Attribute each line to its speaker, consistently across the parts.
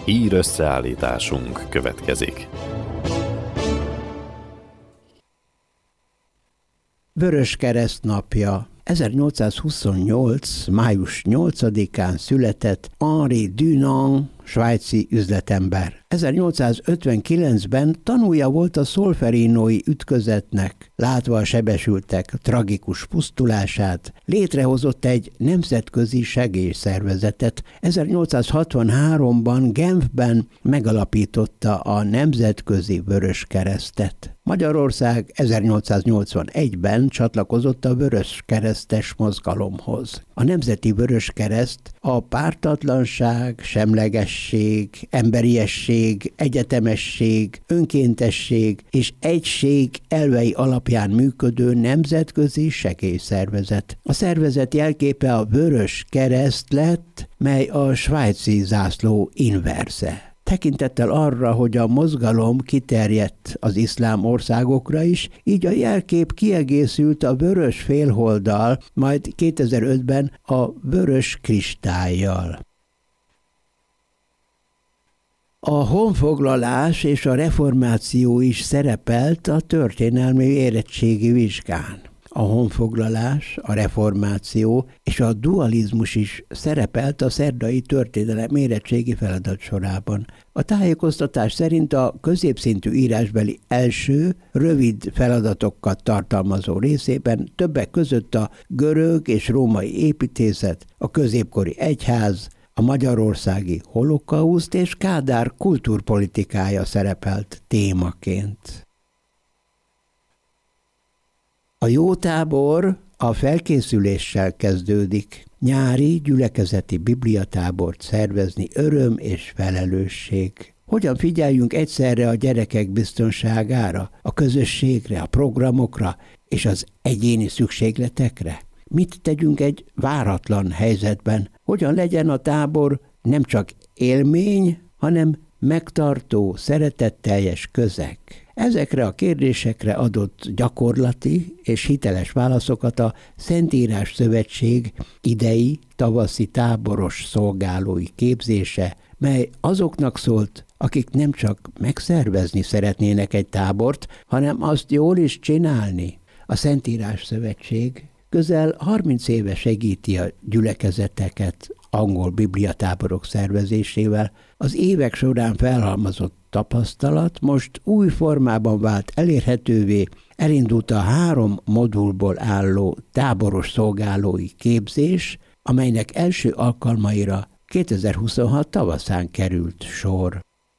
Speaker 1: Hír összeállításunk következik.
Speaker 2: Vöröskereszt napja. 1828. május 8-án született Henri Dunant, svájci üzletember. 1859-ben tanúja volt a szolferinói ütközetnek, látva a sebesültek tragikus pusztulását, létrehozott egy nemzetközi segélyszervezetet. 1863-ban Genfben megalapította a Nemzetközi Vöröskeresztet. Magyarország 1881-ben csatlakozott a vöröskeresztes mozgalomhoz. A Nemzeti Vöröskereszt a pártatlanság, semlegesség, emberiesség, egyetemesség, önkéntesség és egység elvei alapján működő nemzetközi segélyszervezet. A szervezet jelképe a vörös kereszt lett, mely a svájci zászló inverse. Tekintettel arra, hogy a mozgalom kiterjedt az iszlám országokra is, így a jelkép kiegészült a vörös félholddal, majd 2005-ben a vörös kristállyal. A honfoglalás és a reformáció is szerepelt a történelmi érettségi vizsgán. A honfoglalás, a reformáció és a dualizmus is szerepelt a szerdai történelem érettségi feladatsorában. A tájékoztatás szerint a középszintű írásbeli első, rövid feladatokat tartalmazó részében többek között a görög és római építészet, a középkori egyház, a magyarországi holokauszt és Kádár kultúrpolitikája szerepelt témaként. A jó tábor a felkészüléssel kezdődik. Nyári gyülekezeti bibliatábort szervezni öröm és felelősség. Hogyan figyeljünk egyszerre a gyerekek biztonságára, a közösségre, a programokra és az egyéni szükségletekre? Mit tegyünk egy váratlan helyzetben? Hogyan legyen a tábor nem csak élmény, hanem megtartó, szeretetteljes közeg? Ezekre a kérdésekre adott gyakorlati és hiteles válaszokat a Szentírás Szövetség idei tavaszi táboros szolgálói képzése, mely azoknak szólt, akik nem csak megszervezni szeretnének egy tábort, hanem azt jól is csinálni. A Szentírás Szövetség közel 30 éve segíti a gyülekezeteket angol bibliatáborok szervezésével. Az évek során felhalmozott tapasztalat most új formában vált elérhetővé, elindult a 3 modulból álló táboros szolgálói képzés, amelynek első alkalmaira 2026 tavaszán került sor.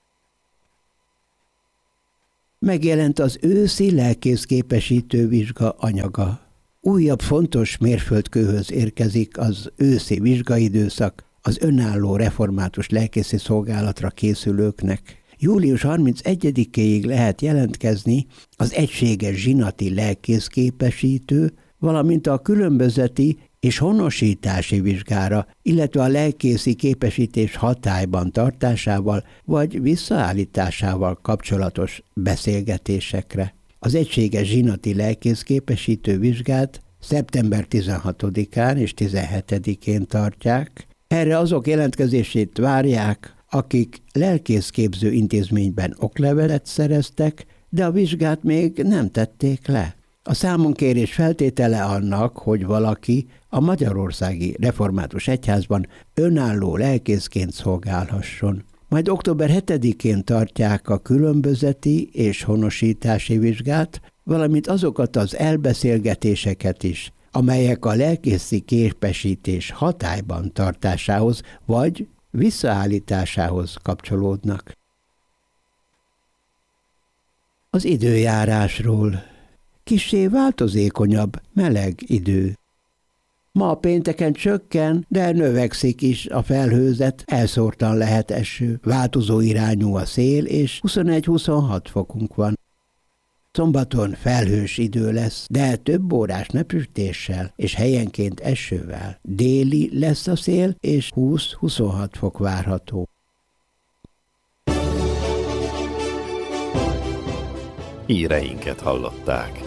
Speaker 2: Megjelent az őszi lelkészképesítő vizsga anyaga. Újabb fontos mérföldkőhöz érkezik az őszi vizsgaidőszak az önálló református lelkészi szolgálatra készülőknek. Július 31-éig lehet jelentkezni az egységes zsinati lelkészképesítő, valamint a különbözeti és honosítási vizsgára, illetve a lelkészi képesítés hatályban tartásával vagy visszaállításával kapcsolatos beszélgetésekre. Az egységes zsinati lelkészképesítő vizsgát szeptember 16-án és 17-én tartják. Erre azok jelentkezését várják, akik lelkészképző intézményben oklevelet szereztek, de a vizsgát még nem tették le. A számonkérés feltétele annak, hogy valaki a Magyarországi Református Egyházban önálló lelkészként szolgálhasson. Majd október 7-én tartják a különbözeti és honosítási vizsgát, valamint azokat az elbeszélgetéseket is, amelyek a lelkészi képesítés hatályban tartásához vagy visszaállításához kapcsolódnak. Az időjárásról. Kissé változékonyabb, meleg idő. Ma a pénteken csökken, de növekszik is a felhőzet, elszórtan lehet eső, változó irányú a szél, és 21-26 fokunk van. Szombaton felhős idő lesz, de több órás napsütéssel és helyenként esővel. Déli lesz a szél, és 20-26 fok várható.
Speaker 1: Híreinket hallották.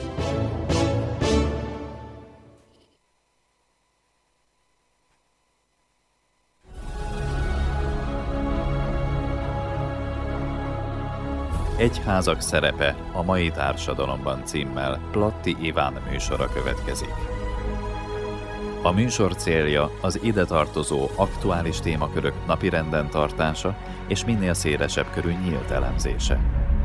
Speaker 1: Egyházak szerepe a mai társadalomban címmel Platti Iván műsora következik. A műsor célja az ide tartozó aktuális témakörök napirenden tartása és minél szélesebb körű nyílt elemzése.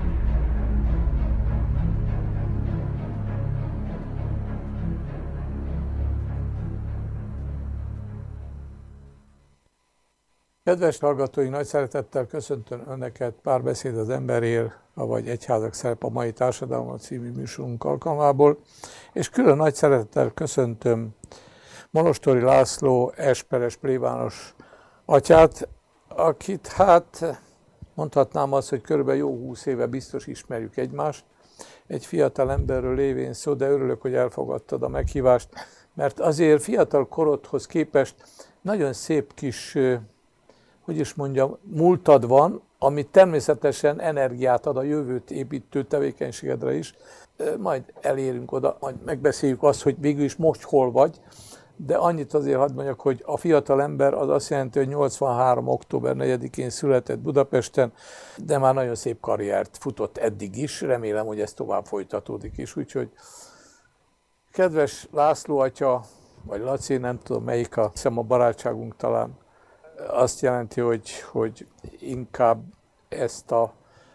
Speaker 3: Kedves hallgatóink, nagy szeretettel köszöntöm Önöket Párbeszéd az emberért, avagy Egyházak szerep a mai társadalomban című műsorunk alkalmából, és külön nagy szeretettel köszöntöm Monostori László esperes plébános atyát, akit mondhatnám azt, hogy körülbelül jó 20 éve biztos ismerjük egymást. Egy fiatal emberről lévén szó, de örülök, hogy elfogadtad a meghívást, mert azért fiatal korodhoz képest nagyon szép kis múltad van, ami természetesen energiát ad a jövőt építő tevékenységedre is. Majd elérünk oda, majd megbeszéljük azt, hogy végül is most hol vagy, de annyit azért hadd mondjak, hogy a fiatal ember az azt jelenti, hogy 83. október 4-én született Budapesten, de már nagyon szép karriert futott eddig is, remélem, hogy ez tovább folytatódik is. Úgyhogy kedves László atya, vagy Laci, nem tudom melyik, hiszem a barátságunk talán azt jelenti, hogy inkább ezt a,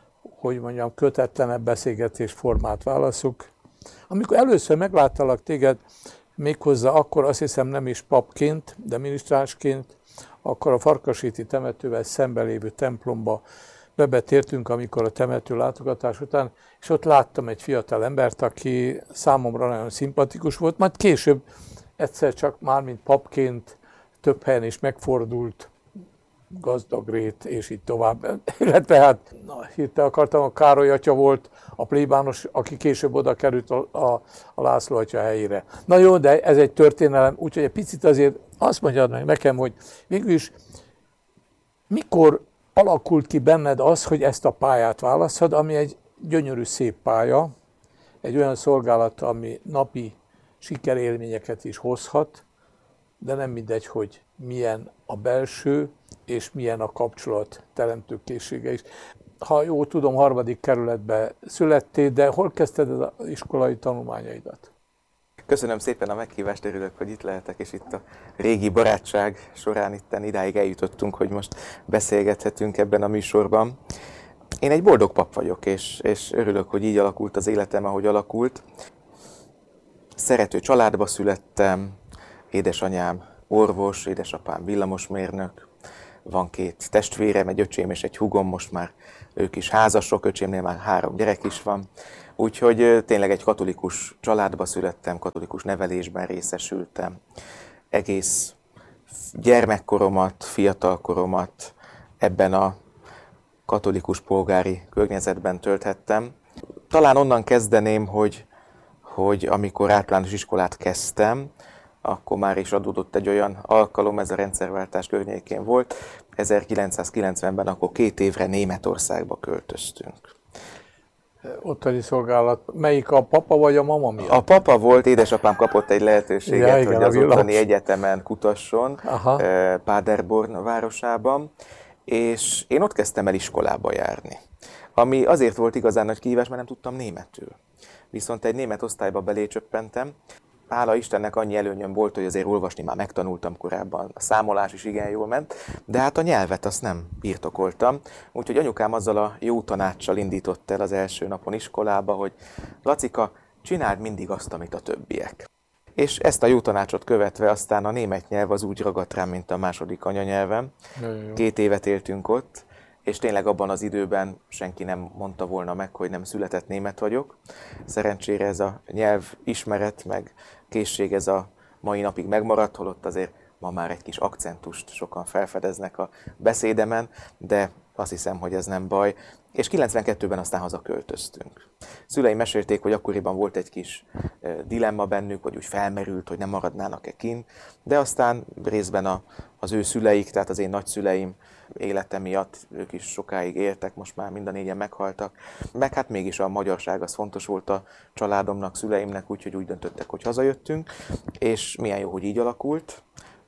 Speaker 3: kötetlenebb beszélgetés formát válaszuk. Amikor először megláttalak téged, méghozzá akkor azt hiszem nem is papként, de minisztránsként, akkor a Farkasréti temetővel szembe lévő templomba bebetértünk, amikor a temető látogatás után, és ott láttam egy fiatal embert, aki számomra nagyon szimpatikus volt, majd később egyszer csak már mint papként több helyen is megfordult, Gazdagrét, és így tovább. Illetve hirtelen akartam, a Károly atya volt a plébános, aki később oda került a László atya helyére. Na jó, de ez egy történelem, úgyhogy egy picit azért azt mondjad meg nekem, hogy végül is mikor alakult ki benned az, hogy ezt a pályát választod, ami egy gyönyörű, szép pálya, egy olyan szolgálat, ami napi sikerélményeket is hozhat, de nem mindegy, hogy milyen a belső, és milyen a kapcsolat teremtő készsége is. Ha jól tudom, 3. kerületben születtél, de hol kezdted az iskolai tanulmányaidat?
Speaker 4: Köszönöm szépen a meghívást, örülök, hogy itt lehetek, és itt a régi barátság során idáig eljutottunk, hogy most beszélgethetünk ebben a műsorban. Én egy boldog pap vagyok, és örülök, hogy így alakult az életem, ahogy alakult. Szerető családba születtem, édesanyám orvos, édesapám villamosmérnök, van 2 testvérem, egy öcsém és egy húgom, most már ők is házasok, öcsémnél már 3 gyerek is van. Úgyhogy tényleg egy katolikus családba születtem, katolikus nevelésben részesültem. Egész gyermekkoromat, fiatalkoromat ebben a katolikus polgári környezetben tölthettem. Talán onnan kezdeném, hogy amikor általános iskolát kezdtem, akkor már is adódott egy olyan alkalom, ez a rendszerváltás környékén volt. 1990-ben akkor 2 évre Németországba költöztünk.
Speaker 3: Ottani szolgálat. Melyik, a papa vagy a mama miatt?
Speaker 4: A papa volt, édesapám kapott egy lehetőséget, hogy az ottani egyetemen kutasson, Paderborn városában, és én ott kezdtem el iskolába járni. Ami azért volt igazán nagy kihívás, mert nem tudtam németül. Viszont egy német osztályba belécsöppentem. Hála Istennek annyi előnyöm volt, hogy azért olvasni már megtanultam korábban, a számolás is igen jól ment, de hát a nyelvet azt nem birtokoltam. Úgyhogy anyukám azzal a jó tanáccsal indított el az első napon iskolába, hogy Lacika, csináld mindig azt, amit a többiek. És ezt a jó tanácsot követve aztán a német nyelv az úgy ragadt rám, mint a második anyanyelvem. 2 évet éltünk ott, és tényleg abban az időben senki nem mondta volna meg, hogy nem született német vagyok. Szerencsére ez a nyelv ismeret, meg készség ez a mai napig megmaradt, holott azért ma már egy kis akcentust sokan felfedeznek a beszédemen, de azt hiszem, hogy ez nem baj. És 92-ben aztán hazaköltöztünk. Szüleim mesélték, hogy akkoriban volt egy kis dilemma bennük, vagy úgy felmerült, hogy nem maradnának-e kint, de aztán részben az ő szüleik, tehát az én nagyszüleim élete miatt ők is sokáig éltek, most már mind a 4-en meghaltak. Meg hát mégis a magyarság az fontos volt a családomnak, szüleimnek, úgyhogy úgy döntöttek, hogy hazajöttünk, és milyen jó, hogy így alakult.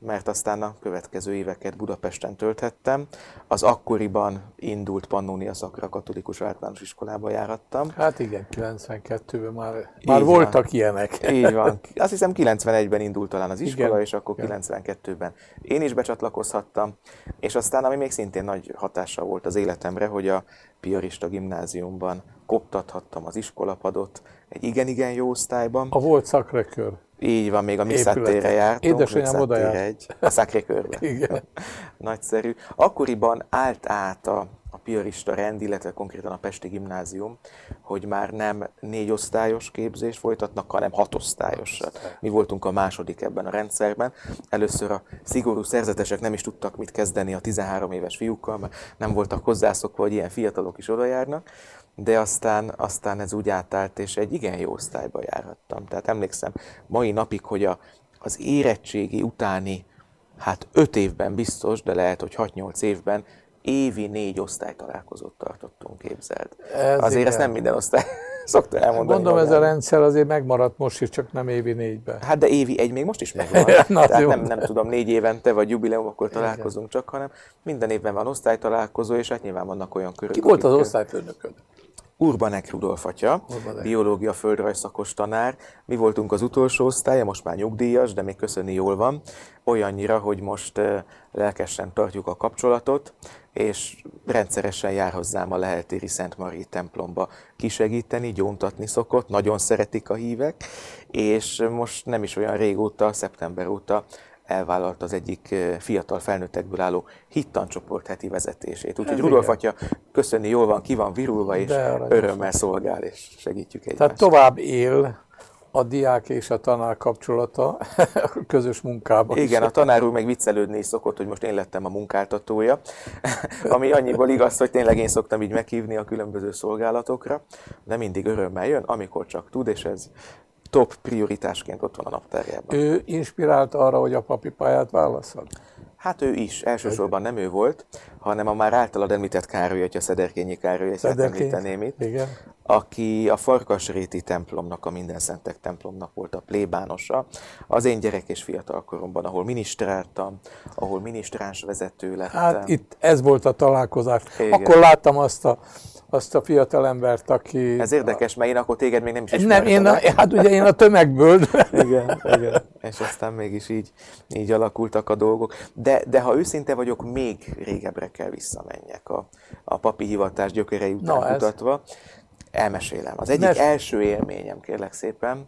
Speaker 4: mert aztán a következő éveket Budapesten tölthettem. Az akkoriban indult Pannónia Szakra katolikus általános iskolába járattam.
Speaker 3: Hát igen, 92-ben már voltak ilyenek.
Speaker 4: Így van. Azt hiszem 91-ben indult talán az iskola, igen, és akkor 92-ben én is becsatlakozhattam. És aztán, ami még szintén nagy hatással volt az életemre, hogy a Piarista gimnáziumban koptathattam az iskolapadot egy igen-igen jó osztályban.
Speaker 3: A volt Sacré-Cœur.
Speaker 4: Így van, még a Misszattérre jártunk.
Speaker 3: Édesanyám oda járt.
Speaker 4: A Sacré-Cœurbe.
Speaker 3: Igen.
Speaker 4: Nagyszerű. Akkoriban állt át a piarista rend, illetve konkrétan a Pesti Gimnázium, hogy már nem 4 osztályos képzést folytatnak, hanem 6 osztályosat. Mi voltunk a második ebben a rendszerben. Először a szigorú szerzetesek nem is tudtak mit kezdeni a 13 éves fiúkkal, mert nem voltak hozzászokva, hogy ilyen fiatalok is oda járnak. De aztán ez úgy átállt, és egy igen jó osztályba járhattam. Tehát emlékszem mai napig, hogy az érettségi utáni, 5 évben biztos, de lehet, hogy 6-8 évben évi 4 osztálytalálkozót tartottunk, képzeld. Azért igen. Ezt nem minden osztály szokta elmondani.
Speaker 3: Mondom, ez a rendszer azért megmaradt most is, csak nem évi 4-ben.
Speaker 4: De évi 1 még most is megvan. Tehát nem tudom, 4 évente vagy jubileumokkor találkozunk csak, hanem minden évben van osztálytalálkozó, és hát nyilván vannak olyan körök.
Speaker 3: Ki volt az osztályfőnököd?
Speaker 4: Urbanek Rudolf atya, biológia földrajz szakos tanár. Mi voltunk az utolsó osztálya, most már nyugdíjas, de még köszönni jól van. Olyannyira, hogy most lelkesen tartjuk a kapcsolatot, és rendszeresen jár hozzám a Lehel-téri Szent Marii templomba kisegíteni, gyóntatni szokott, nagyon szeretik a hívek, és most nem is olyan régóta, szeptember óta elvállalt az egyik fiatal felnőttekből álló hittancsoport heti vezetését. Úgyhogy Rudolf atya köszönni, jól van, ki van virulva, és örömmel szolgál, és segítjük egymást.
Speaker 3: Tehát tovább él a diák és a tanár kapcsolata a közös munkában.
Speaker 4: Igen, a tanár úr meg viccelődni is szokott, hogy most én lettem a munkáltatója, ami annyiból igaz, hogy tényleg én szoktam így meghívni a különböző szolgálatokra, de mindig örömmel jön, amikor csak tud, és ez top prioritásként ott van a naptárjában.
Speaker 3: Ő inspirált arra, hogy a papi pályát válasszad?
Speaker 4: Hát ő is. Elsősorban nem ő volt, hanem a már általad említett Károly atya, Szederkényi Károly atyát említeném itt,
Speaker 3: igen.
Speaker 4: Aki a Farkasréti templomnak, a Mindenszentek templomnak volt a plébánosa. Az én gyerek és fiatal koromban, ahol minisztráltam, ahol minisztráns vezető lettem.
Speaker 3: Hát itt ez volt a találkozás. Igen. Akkor láttam azt a fiatalembert, aki...
Speaker 4: Ez érdekes, mert én akkor téged még nem is ismertem.
Speaker 3: Hát ugye én a tömegből.
Speaker 4: Igen. És aztán mégis így alakultak a dolgok. De ha őszinte vagyok, még régebbre kell visszamenjek a papi hivatás gyökerei után kutatva. Elmesélem. Az egyik első élményem, kérlek szépen,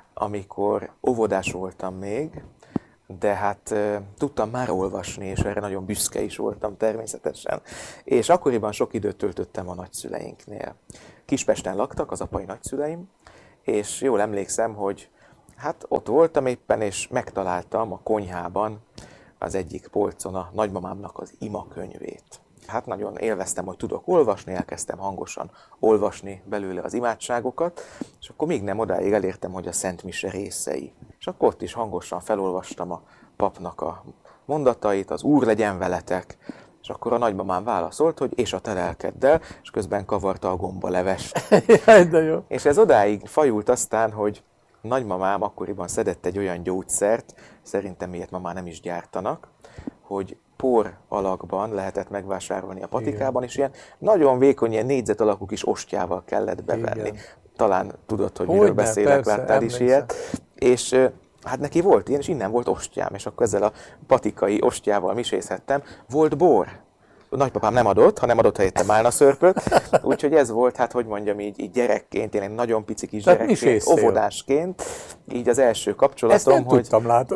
Speaker 4: amikor óvodás voltam még, de hát tudtam már olvasni, és erre nagyon büszke is voltam természetesen. És akkoriban sok időt töltöttem a nagyszüleinknél. Kispesten laktak az apai nagyszüleim, és jól emlékszem, hogy hát ott voltam éppen, és megtaláltam a konyhában az egyik polcon a nagymamámnak az imakönyvét. Hát nagyon élveztem, hogy tudok olvasni, elkezdtem hangosan olvasni belőle az imádságokat, és akkor még nem odáig elértem, hogy a Szent Mise részei. És akkor ott is hangosan felolvastam a papnak a mondatait, az Úr legyen veletek, és akkor a nagymamám válaszolt, hogy és a te lelkeddel, és közben kavarta a gombalevest.
Speaker 3: Jaj, de jó.
Speaker 4: És ez odáig fajult aztán, hogy nagymamám akkoriban szedett egy olyan gyógyszert, szerintem ilyet ma már nem is gyártanak, hogy por alakban lehetett megvásárolni a patikában, és ilyen nagyon vékony, ilyen négyzet alakú kis ostjával kellett bevenni. Igen. Talán tudod, hogy miről beszélek, persze, láttál is ilyet. És hát neki volt ilyen, és innen volt ostjám, és akkor ezzel a patikai ostjával misézhettem. Volt bor. A nagypapám nem adott, hanem adott helyette málnaszörpöt. Úgyhogy ez volt, hát hogy mondjam így gyerekként, tényleg nagyon pici kis gyerekként, óvodásként, így az első kapcsolatom.
Speaker 3: Ezt nem tudtam, látod.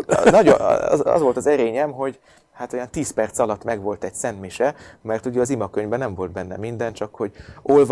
Speaker 4: Az volt az erényem, hogy hát olyan 10 perc alatt megvolt egy szentmise, mert ugye az imakönyvben nem volt benne minden, csak hogy olvasmány ...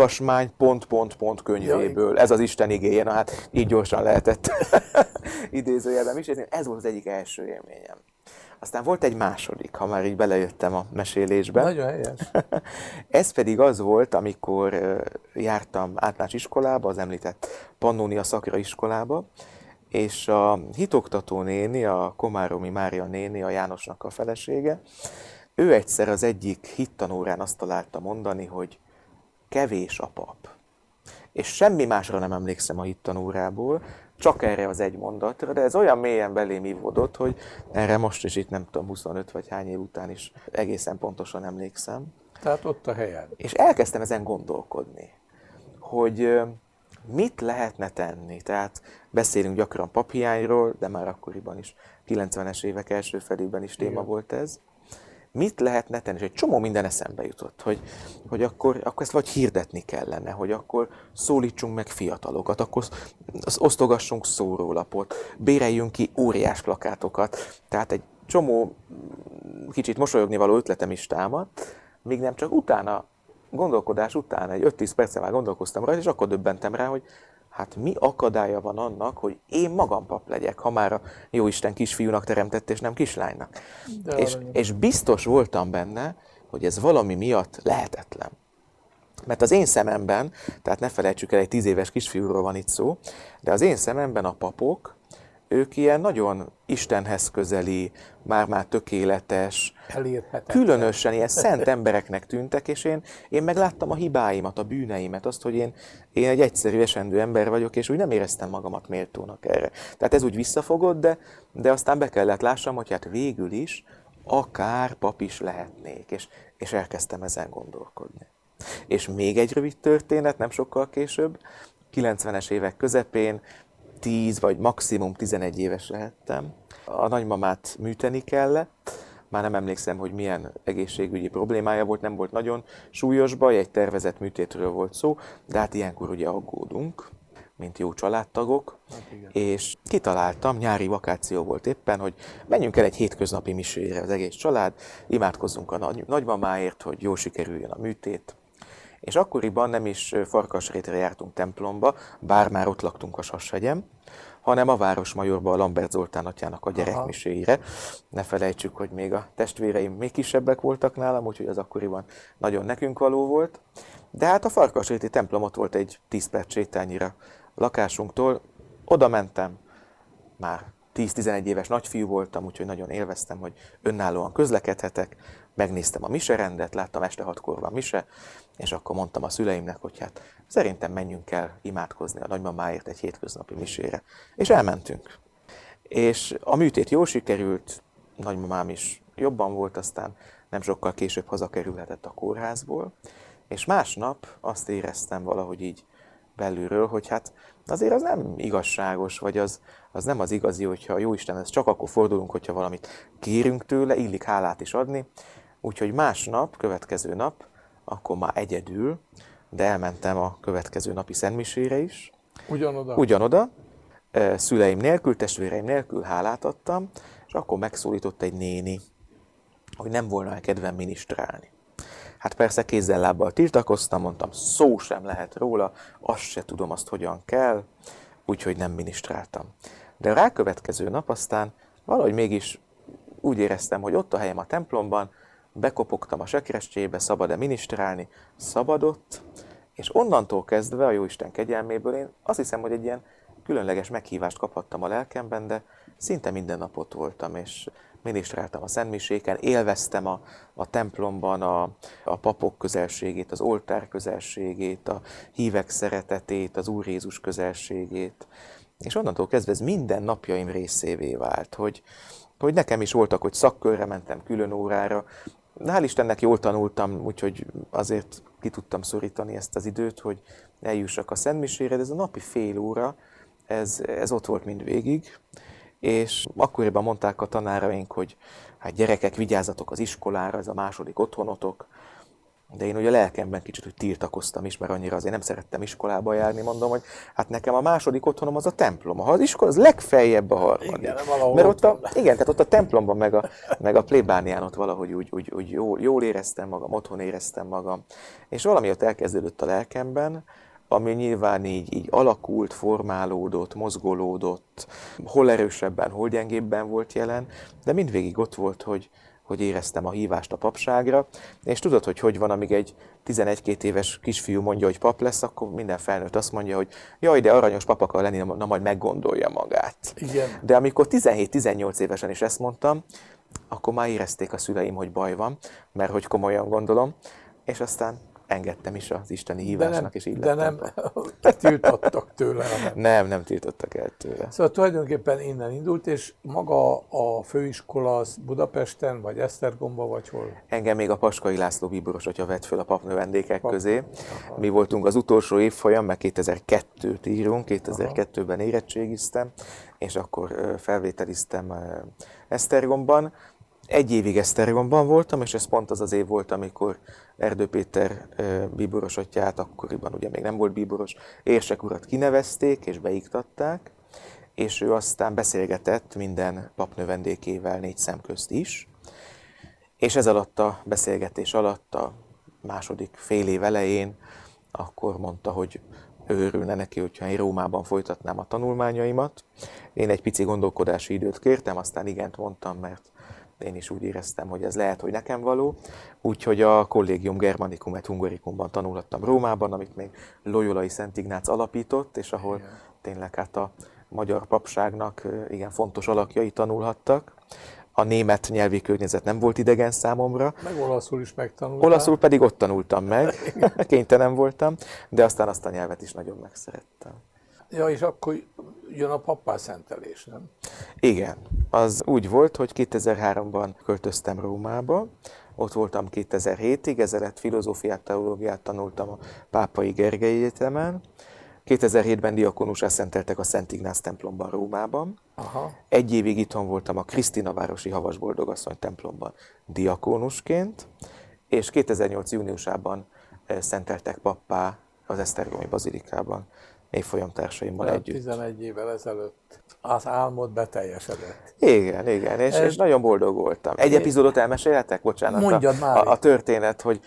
Speaker 4: könyvéből. Ez az Isten igéje, na hát így gyorsan lehetett idézőjelben misézni. Ez volt az egyik első élményem. Aztán volt egy második, ha már így belejöttem a mesélésbe.
Speaker 3: Nagyon helyes.
Speaker 4: Ez pedig az volt, amikor jártam általános iskolába, az említett Pannónia Szakra iskolába, és a hitoktató néni, a Komáromi Mária néni, a Jánosnak a felesége, ő egyszer az egyik hittanórán azt találta mondani, hogy kevés a pap. És semmi másra nem emlékszem a hittanórából, csak erre az egy mondatra, de ez olyan mélyen belém ívódott, hogy erre most is itt nem tudom, 25 vagy hány év után is egészen pontosan emlékszem.
Speaker 3: Tehát ott a helyen.
Speaker 4: És elkezdtem ezen gondolkodni, hogy mit lehetne tenni. Tehát beszélünk gyakran paphiányról, de már akkoriban is, 90-es évek első felében is téma volt ez. Mit lehetne tenni? És egy csomó minden eszembe jutott, hogy akkor ezt vagy hirdetni kellene, hogy akkor szólítsunk meg fiatalokat, akkor osztogassunk szórólapot, béreljünk ki óriás plakátokat. Tehát egy csomó kicsit mosolyogni való ötletem is támadt, míg nem csak utána, gondolkodás után, egy 5-10 perccel már gondolkoztam rajta, és akkor döbbentem rá, hogy hát mi akadálya van annak, hogy én magam pap legyek, ha már a Jóisten kisfiúnak teremtett, és nem kislánynak. És biztos voltam benne, hogy ez valami miatt lehetetlen. Mert az én szememben, tehát ne felejtsük el, egy 10 éves kisfiúról van itt szó, de az én szememben a papok, ők ilyen nagyon Istenhez közeli, már-már tökéletes, különösen ilyen szent embereknek tűntek, és én megláttam a hibáimat, a bűneimet, azt, hogy én egy egyszerű esendő ember vagyok, és úgy nem éreztem magamat méltónak erre. Tehát ez úgy visszafogott, de aztán be kellett lássam, hogy hát végül is akár pap is lehetnék, és elkezdtem ezen gondolkodni. És még egy rövid történet, nem sokkal később, 90-es évek közepén, 10 vagy maximum 11 éves lehettem. A nagymamát műteni kellett, már nem emlékszem, hogy milyen egészségügyi problémája volt, nem volt nagyon súlyos baj, egy tervezett műtétről volt szó, de hát ilyenkor ugye aggódunk, mint jó családtagok, és kitaláltam, nyári vakáció volt éppen, hogy menjünk el egy hétköznapi misére az egész család, imádkozzunk a nagymamáért, hogy jól sikerüljön a műtét. És akkoriban nem is Farkasrétre jártunk templomba, bár már ott laktunk a Sashegyen, hanem a Városmajorba a Lambert Zoltán atyának a gyerekmiséire. Ne felejtsük, hogy még a testvéreim még kisebbek voltak nálam, úgyhogy az akkoriban nagyon nekünk való volt. De hát a Farkasréti templom ott volt egy 10 perc sétányira a lakásunktól. Oda mentem, már 10-11 éves nagyfiú voltam, úgyhogy nagyon élveztem, hogy önállóan közlekedhetek. Megnéztem a miserendet, láttam este 6-kor van mise, és akkor mondtam a szüleimnek, hogy hát szerintem menjünk el imádkozni a nagymamáért egy hétköznapi misére. És elmentünk. És a műtét jól sikerült, nagymamám is jobban volt, aztán nem sokkal később hazakerülhetett a kórházból, és másnap azt éreztem valahogy így belülről, hogy hát azért az nem igazságos, vagy az nem az igazi, hogyha a Jóistenhez csak akkor fordulunk, hogyha valamit kérünk tőle, illik hálát is adni. Úgyhogy másnap, következő nap, akkor már egyedül, de elmentem a következő napi szentmisére is. Ugyanoda. Szüleim nélkül, testvéreim nélkül hálát adtam, és akkor megszólított egy néni, hogy nem volna kedvem minisztrálni. Hát persze kézzel-lábbal tiltakoztam, mondtam, szó sem lehet róla, azt se tudom, azt hogyan kell, úgyhogy nem minisztráltam. De a rákövetkező nap aztán valahogy mégis úgy éreztem, hogy ott a helyem a templomban, bekopogtam a sekrestyébe, szabad-e minisztrálni, szabadott, és onnantól kezdve a Jóisten kegyelméből én azt hiszem, hogy egy ilyen különleges meghívást kaphattam a lelkemben, de szinte minden nap ott voltam, és minisztráltam a szentmiséken, élveztem a templomban a papok közelségét, az oltár közelségét, a hívek szeretetét, az Úr Jézus közelségét. És onnantól kezdve ez minden napjaim részévé vált, hogy nekem is voltak, hogy szakkörre mentem külön órára. Hál' Istennek jól tanultam, úgyhogy azért ki tudtam szorítani ezt az időt, hogy eljussak a szentmisére, de ez a napi fél óra, ez ott volt mindvégig. És akkoriban mondták a tanáraink, hogy hát gyerekek, vigyázzatok az iskolára, ez a második otthonotok. De én ugye a lelkemben kicsit hogy tiltakoztam is, mert annyira azért nem szerettem iskolába járni, mondom, hogy hát nekem a második otthonom az a templom. Ha az iskola, az legfeljebb a harmadik.
Speaker 3: Igen,
Speaker 4: mert tehát ott a templomban, meg a plébánián ott valahogy úgy jól éreztem magam, otthon éreztem magam. És valami ott elkezdődött a lelkemben, ami nyilván így alakult, formálódott, mozgolódott, hol erősebben, hol gyengébben volt jelen, de mindvégig ott volt, hogy éreztem a hívást a papságra, és tudod, hogy van, amíg egy 11-2 éves kisfiú mondja, hogy pap lesz, akkor minden felnőtt azt mondja, hogy jaj, de aranyos pap akar lenni, na majd meggondolja magát.
Speaker 3: Igen.
Speaker 4: De amikor 17-18 évesen is ezt mondtam, akkor már érezték a szüleim, hogy baj van, mert hogy komolyan gondolom, és aztán engedtem is az isteni hívásnak, és így
Speaker 3: de nem tiltottak tőle.
Speaker 4: Nem tiltottak el tőle.
Speaker 3: Szóval tulajdonképpen innen indult, és maga a főiskola az Budapesten, vagy Esztergomba, vagy hol?
Speaker 4: Engem még a Paskai László bíboros atya vett föl a papnövendékek közé. Mi voltunk az utolsó évfolyam, mert 2002-t írunk, 2002-ben érettségiztem, és akkor felvételiztem Esztergomban. Egy évig Esztergomban voltam, és ez pont az az év volt, amikor Erdő Péter bíboros atyát, akkoriban ugye még nem volt bíboros, érsek urat kinevezték és beiktatták, és ő aztán beszélgetett minden papnövendékével 4 szem közt is, és ez alatt a beszélgetés alatt, a második fél év elején, akkor mondta, hogy ő örülne neki, hogyha én Rómában folytatnám a tanulmányaimat. Én egy pici gondolkodási időt kértem, aztán igent mondtam, mert én is úgy éreztem, hogy ez lehet, hogy nekem való. Úgyhogy a Collegium Germanicum et Hungaricumban tanulhattam Rómában, amit még Loyolai Szent Ignác alapított, és ahol tényleg hát a magyar papságnak igen fontos alakjai tanulhattak. A német nyelvi környezet nem volt idegen számomra.
Speaker 3: Meg olaszul is megtanultam.
Speaker 4: Olaszul pedig ott tanultam meg, kénytelen voltam, de aztán azt a nyelvet is nagyon megszerettem.
Speaker 3: Ja, és akkor jön a pappászentelés, nem?
Speaker 4: Igen, az úgy volt, hogy 2003-ban költöztem Rómába, ott voltam 2007-ig, ezelőtt filozófiát, teológiát tanultam a Pápai Gergely Egyetemen. 2007-ben diakonussá szenteltek a Szent Ignác templomban Rómában.
Speaker 3: Aha.
Speaker 4: Egy évig itthon voltam a Krisztinavárosi Havas Boldogasszony templomban diakonusként, és 2008. júniusában szenteltek pappá az Esztergomi bazilikában, évfolyamtársaimmal együtt.
Speaker 3: 11 évvel ezelőtt az álmod beteljesedett.
Speaker 4: Igen, és nagyon boldog voltam. Egy epizódot elmesélhetek? Bocsánat.
Speaker 3: Mondjad már.
Speaker 4: A történet, hogy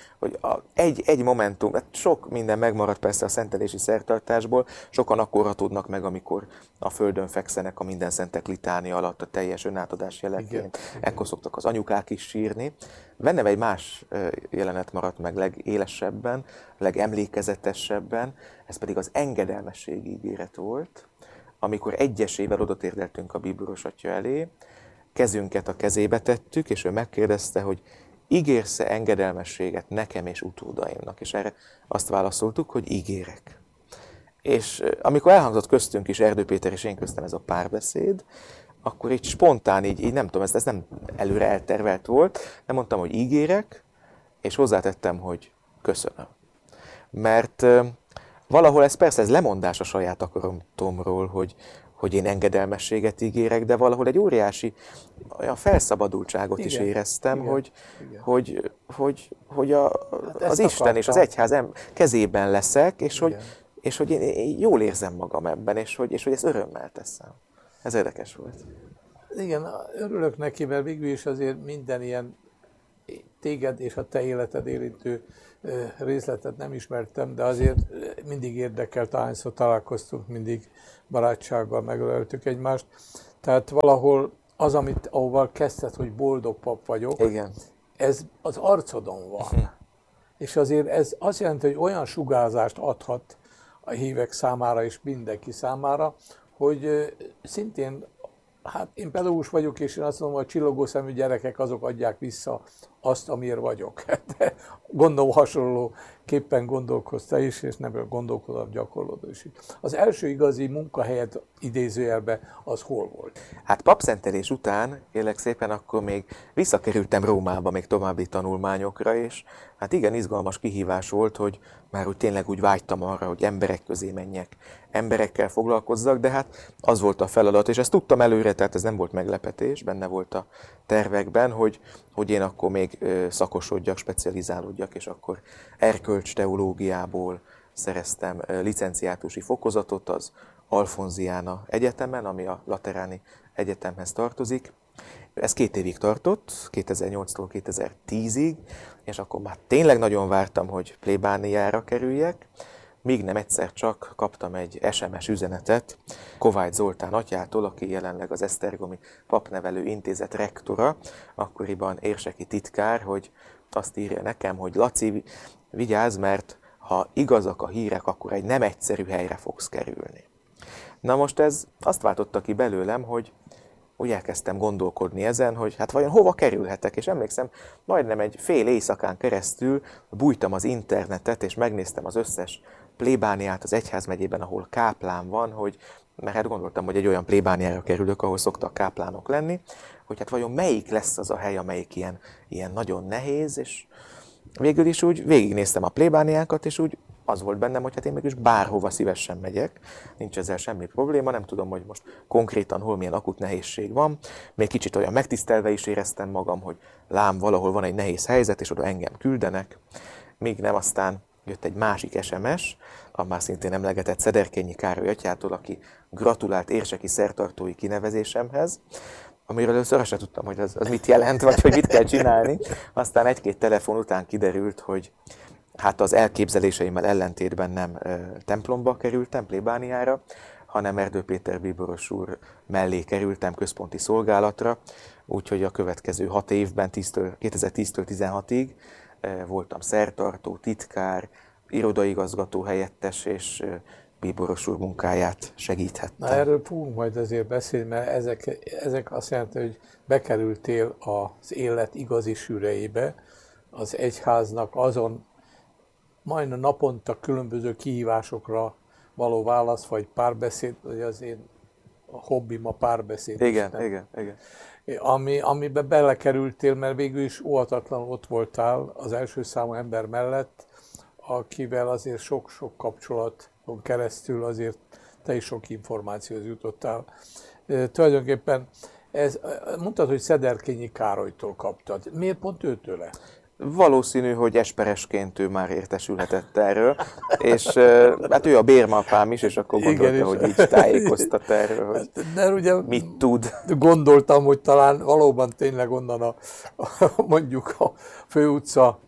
Speaker 4: egy momentum, sok minden megmaradt persze a szentelési szertartásból, sokan akkor tudnak meg, amikor a földön fekszenek a minden szentek litánia alatt a teljes önátadás jeleként. Ekkor szoktak az anyukák is sírni. Bennem egy más jelenet maradt meg legélesebben, legemlékezetesebben, ez pedig az engedelmességi ígéret volt, amikor egyesével odatérdeltünk a bíboros atya elé, kezünket a kezébe tettük, és ő megkérdezte, hogy ígérsz-e engedelmességet nekem és utódaimnak? És erre azt válaszoltuk, hogy ígérek. És amikor elhangzott köztünk is, Erdő Péter és én köztem ez a párbeszéd, akkor így spontán, így nem tudom, ez nem előre eltervelt volt, de mondtam, hogy ígérek, és hozzátettem, hogy köszönöm. Mert valahol ez lemondás a saját akaratomról, hogy én engedelmességet ígérek, de valahol egy óriási olyan felszabadultságot is éreztem, hogy az Isten és az egyház kezében leszek, és hogy én jól érzem magam ebben, és hogy ezt örömmel teszem. Ez érdekes volt.
Speaker 3: Igen, örülök neki, mert végül is azért minden ilyen téged és a te életed érintő részletet nem ismertem, de azért mindig érdekelt, ahányszor találkoztunk, mindig barátsággal megöleltük egymást. Tehát valahol az, ahol kezdted, hogy boldog pap vagyok,
Speaker 4: igen,
Speaker 3: ez az arcodon van. És azért ez azt jelenti, hogy olyan sugárzást adhat a hívek számára és mindenki számára, hogy szintén, hát én pedagógus vagyok, és én azt mondom, hogy a csillogó szemű gyerekek azok adják vissza azt, amiért vagyok. De gondolom hasonlóképpen gondolkoztál is, és nem gondolkodom, gyakorlod is. Az első igazi munkahelyed idézőjelben az hol volt?
Speaker 4: Hát papszentelés után, kérlek szépen, akkor még visszakerültem Rómába még további tanulmányokra, és hát igen, izgalmas kihívás volt, hogy már úgy tényleg úgy vágytam arra, hogy emberek közé menjek, emberekkel foglalkozzak, de hát az volt a feladat, és ezt tudtam előre, tehát ez nem volt meglepetés, benne volt a tervekben, hogy én akkor még szakosodjak, specializálódjak, és akkor erkölcsteológiából szereztem licenciátusi fokozatot az Alfonziana Egyetemen, ami a Lateráni Egyetemhez tartozik. Ez 2 évig tartott, 2008-tól 2010-ig, és akkor már tényleg nagyon vártam, hogy plébániára kerüljek, míg nem egyszer csak kaptam egy SMS üzenetet Kovács Zoltán atyától, aki jelenleg az Esztergomi Papnevelő Intézet rektora, akkoriban érseki titkár, hogy azt írja nekem, hogy Laci, vigyázz, mert ha igazak a hírek, akkor egy nem egyszerű helyre fogsz kerülni. Na most ez azt váltotta ki belőlem, hogy úgy elkezdtem gondolkodni ezen, hogy hát vajon hova kerülhetek, és emlékszem, majdnem egy fél éjszakán keresztül bújtam az internetet, és megnéztem az összes plébániát az egyházmegyében, ahol káplán van, mert hát gondoltam, hogy egy olyan plébániára kerülök, ahol szoktak káplánok lenni, hogy hát vajon melyik lesz az a hely, amelyik ilyen nagyon nehéz, és végül is úgy végignéztem a plébániákat, és úgy az volt bennem, hogy hát én mégis bárhova szívesen megyek, nincs ezzel semmi probléma, nem tudom, hogy most konkrétan hol milyen akut nehézség van. Még kicsit olyan megtisztelve is éreztem magam, hogy lám, valahol van egy nehéz helyzet, és oda engem küldenek. Míg nem, aztán jött egy másik SMS, a már szintén emlegetett Szederkényi Károly atyától, aki gratulált érseki szertartói kinevezésemhez, amiről először azt sem tudtam, hogy az mit jelent, vagy hogy mit kell csinálni. Aztán egy-két telefon után kiderült, hogy hát az elképzeléseimmel ellentétben nem templomba kerültem, plébániára, hanem Erdő Péter bíboros úr mellé kerültem központi szolgálatra, úgyhogy a következő 6 évben, 2010-től 16-ig voltam szertartó, titkár, irodaigazgató helyettes, és bíboros úr munkáját segíthettem.
Speaker 3: Na, erről fogunk majd azért beszélni, mert ezek azt jelenti, hogy bekerültél az élet igazi sűrejébe, az egyháznak azon majdnem naponta különböző kihívásokra való válasz, vagy párbeszéd, hogy az én hobbim a párbeszéd.
Speaker 4: Igen.
Speaker 3: Amiben belekerültél, mert végül is óhatatlanul ott voltál az első számú ember mellett, akivel azért sok-sok kapcsolaton keresztül azért te is sok információhoz jutottál. Tulajdonképpen mondtad, hogy Szederkényi Károlytól kaptad. Miért pont őtőle?
Speaker 4: Valószínű, hogy esperesként ő már értesülhetett erről, és hát ő a bérmapám is, és akkor gondolta, hogy így tájékoztat erről, hogy
Speaker 3: de ugye
Speaker 4: mit tud.
Speaker 3: Gondoltam, hogy talán valóban tényleg onnan mondjuk a főutca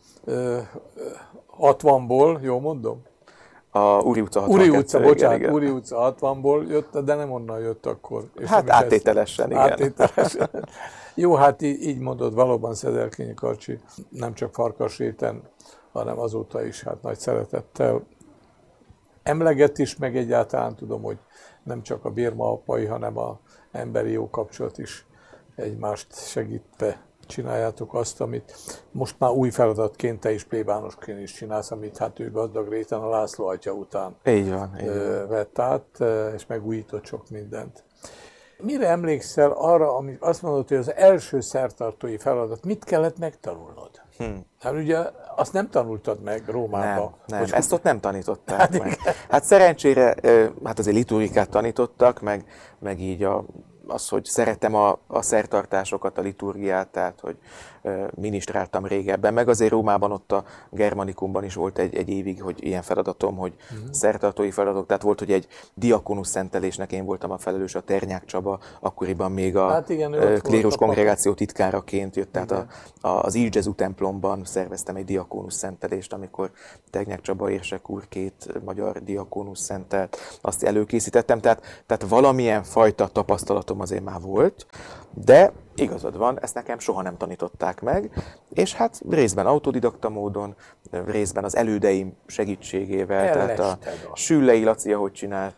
Speaker 3: 60-ból, jól mondom?
Speaker 4: A Úri utca 62.
Speaker 3: Úri utca 60-ból jött, de nem onnan jött akkor. És
Speaker 4: hát áttételesen, igen.
Speaker 3: Áttételesen. Jó, hát így mondod, valóban Szederkényi Karcsi nem csak Farkasréten, hanem azóta is hát nagy szeretettel emleget is, meg egyáltalán tudom, hogy nem csak a bérmaapai, hanem az emberi jó kapcsolat is egymást segítve csináljátok azt, amit most már új feladatként te is plébánosként is csinálsz, amit hát ő Gazdagréten a László atya után
Speaker 4: így van.
Speaker 3: vett át, és megújított sok mindent. Mire emlékszel arra, amit azt mondod, hogy az első szertartói feladat, mit kellett megtanulnod? Hát ugye azt nem tanultad meg Rómában.
Speaker 4: Nem, ezt ott nem tanították meg. Hát szerencsére hát azért liturgikát tanítottak, meg így az, hogy szeretem a szertartásokat, a liturgiát, tehát hogy minisztráltam régebben, meg azért Rómában ott a Germanikumban is volt egy évig, hogy ilyen feladatom, hogy szertartói feladatok, tehát volt, hogy egy diakonus szentelésnek én voltam a felelős, a Ternyák Csaba, akkoriban még a klérus kongregáció titkáraként jött, tehát az Ilcsezú templomban szerveztem egy diakonus szentelést, amikor Ternyák Csaba érsek úr 2 magyar diakonus szentelt, azt előkészítettem, tehát valamilyen fajta tapasztalatom azért már volt, de igazad van, ezt nekem soha nem tanították meg, és hát részben autodidakta módon, részben az elődeim segítségével, tehát a Süllei Laci, ahogy csinált,